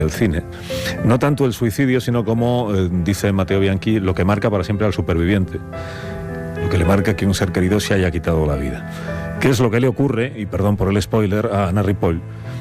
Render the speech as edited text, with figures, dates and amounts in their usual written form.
del cine. No tanto el suicidio, sino como dice Matteo Bianchi, lo que marca para siempre al superviviente. Lo que le marca que un ser querido se haya quitado la vida. ¿Qué es lo que le ocurre, y perdón por el spoiler, a Anna Ripoll?